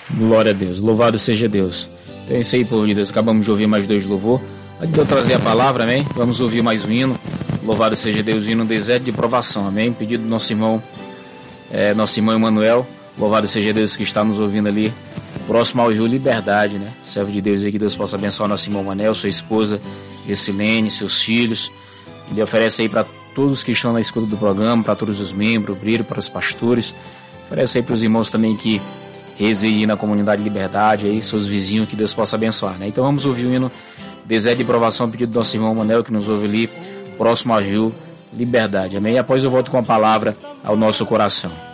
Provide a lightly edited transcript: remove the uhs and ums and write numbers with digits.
Glória a Deus, louvado seja Deus. Então é isso aí, povo de Deus, acabamos de ouvir mais 2 louvor. Antes de eu trazer a palavra, amém? Vamos ouvir mais um hino. Louvado seja Deus, hino deserto de provação, amém? Pedido do nosso irmão Emanuel. Louvado seja Deus que está nos ouvindo ali, próximo ao Rio Liberdade, né? Servo de Deus aí, que Deus possa abençoar nosso irmão Manel, sua esposa Gessilene, seus filhos. Ele oferece aí para todos que estão na escuta do programa, para todos os membros, para os pastores. Oferece aí para os irmãos também que residem na comunidade Liberdade, aí, seus vizinhos, que Deus possa abençoar, né? Então vamos ouvir o hino Deserto de Provação, pedido do nosso irmão Manel, que nos ouve ali, próximo ao Rio Liberdade, amém? E após eu volto com a palavra ao nosso coração.